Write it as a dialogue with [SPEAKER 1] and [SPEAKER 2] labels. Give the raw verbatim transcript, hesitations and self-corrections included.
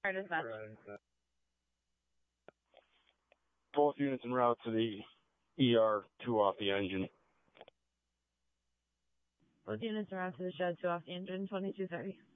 [SPEAKER 1] Dispatch.
[SPEAKER 2] Both units en route to the E R, two off the engine.
[SPEAKER 1] Both units en route to the shed, two off the engine, twenty-two thirty.